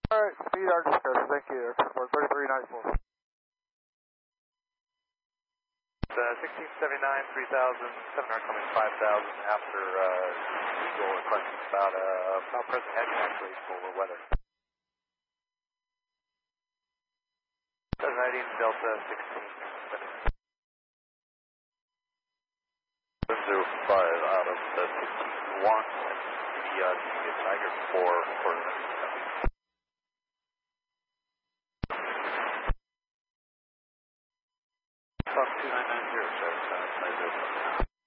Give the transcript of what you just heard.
Alright, speed our discussion. Thank you. For 3394. 1679, 3,700 coming 5,000 after Eagle requesting about present heading actually for weather. 790 Delta 16. 705 out of the 16-1 and the Tiger 4